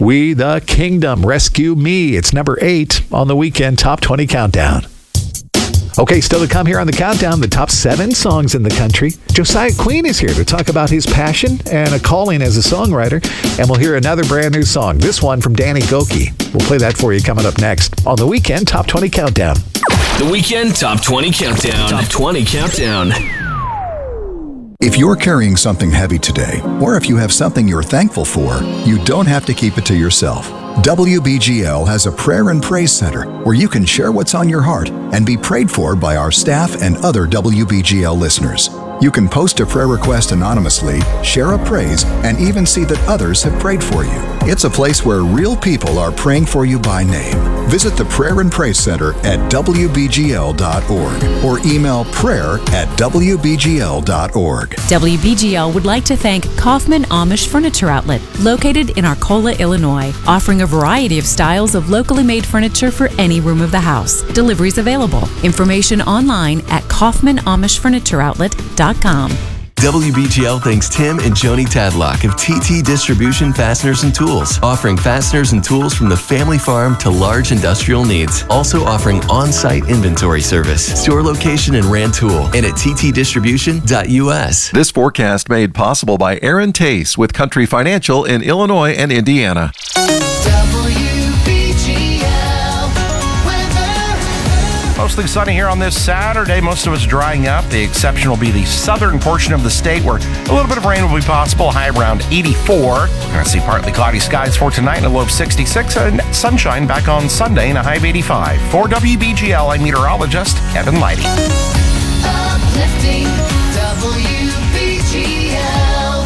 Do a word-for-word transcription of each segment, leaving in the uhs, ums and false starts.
We the Kingdom, Rescue Me. It's number eight on the Weekend Top twenty Countdown. Okay, still to come here on the countdown, the top seven songs in the country. Josiah Queen is here to talk about his passion and a calling as a songwriter. And we'll hear another brand new song, this one from Danny Gokey. We'll play that for you coming up next on the Weekend Top twenty Countdown. The Weekend Top twenty Countdown. Top twenty Countdown. If you're carrying something heavy today, or if you have something you're thankful for, you don't have to keep it to yourself. W B G L has a prayer and praise center where you can share what's on your heart and be prayed for by our staff and other W B G L listeners. You can post a prayer request anonymously, share a praise, and even see that others have prayed for you. It's a place where real people are praying for you by name. Visit the Prayer and Praise Center at W B G L dot org or email prayer at W B G L dot org. W B G L would like to thank Kaufman Amish Furniture Outlet, located in Arcola, Illinois, offering a variety of styles of locally made furniture for any room of the house. Deliveries available. Information online at kaufman amish furniture outlet dot com. W B G L thanks Tim and Joni Tadlock of T T Distribution Fasteners and Tools, offering fasteners and tools from the family farm to large industrial needs. Also offering on-site inventory service. Store location in Rantoul and at t t distribution dot u s. This forecast made possible by Aaron Tace with Country Financial in Illinois and Indiana. Mostly sunny here on this Saturday. Most of it's drying up. The exception will be the southern portion of the state where a little bit of rain will be possible, high around eighty-four. We're going to see partly cloudy skies for tonight and a low of sixty-six, and sunshine back on Sunday and a high of eighty-five. For W B G L, I'm meteorologist Kevin Leidy. Uplifting W B G L.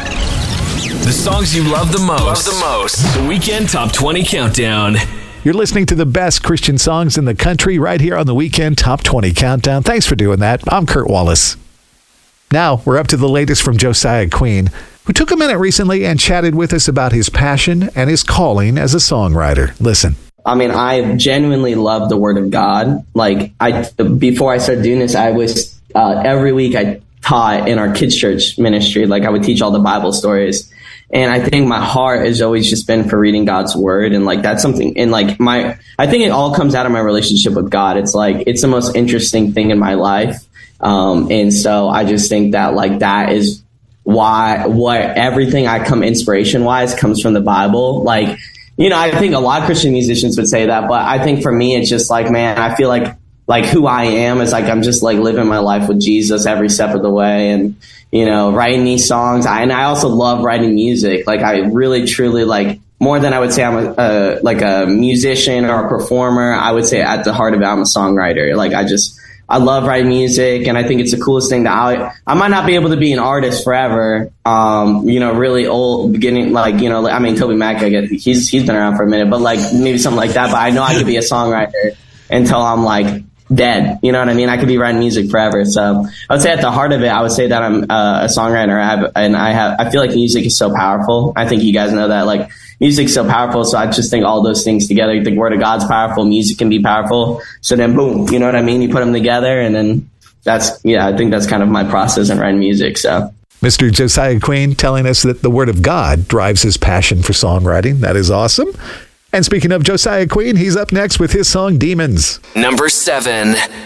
The songs you love the most. Love the most. The Weekend Top twenty Countdown. You're listening to the best Christian songs in the country right here on the Weekend Top twenty Countdown. Thanks for doing that. I'm Kurt Wallace. Now, we're up to the latest from Josiah Queen, who took a minute recently and chatted with us about his passion and his calling as a songwriter. Listen. I mean, I genuinely love the Word of God. Like, I before I started doing this, I was, uh, every week I taught in our kids' church ministry. Like, I would teach all the Bible stories. And I think my heart has always just been for reading God's word. And like, that's something, and like my, I think it all comes out of my relationship with God. It's like, it's the most interesting thing in my life. Um, and so I just think that like, that is why, what everything I come inspiration wise comes from the Bible. Like, you know, I think a lot of Christian musicians would say that, but I think for me, it's just like, man, I feel like, like who I am is like, I'm just like living my life with Jesus every step of the way. And, you know, writing these songs. I, and I also love writing music. Like, I really, truly, like, more than I would say I'm a, a like a musician or a performer, I would say at the heart of it, I'm a songwriter. Like, I just, I love writing music, and I think it's the coolest thing that I, I might not be able to be an artist forever. Um, you know, really old, beginning, like, you know, I mean, Toby Mac, I get, he's, he's been around for a minute, but like, maybe something like that. But I know I could be a songwriter until I'm like, dead. You know what I mean? I could be writing music forever. So I would say at the heart of it, I would say that I'm uh, a songwriter. I have, and I have, I feel like music is so powerful. I think you guys know that, like, music's so powerful. So I just think all those things together, the Word of God's powerful, music can be powerful. So then boom, you know what I mean? You put them together, and then that's, yeah, I think that's kind of my process in writing music. So Mister Josiah Queen telling us that the Word of God drives his passion for songwriting. That is awesome. And speaking of Josiah Queen, he's up next with his song Demons. Number seven.